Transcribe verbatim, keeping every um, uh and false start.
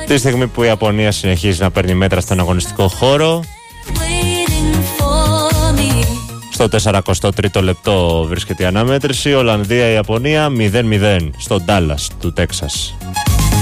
Τη στιγμή που η Ιαπωνία συνεχίζει να παίρνει μέτρα στον αγωνιστικό χώρο. Στο σαράντα τρίτο λεπτό βρίσκεται η αναμέτρηση. Ολλανδία-Ιαπωνία μηδέν μηδέν στο Ντάλλας του Τέξας.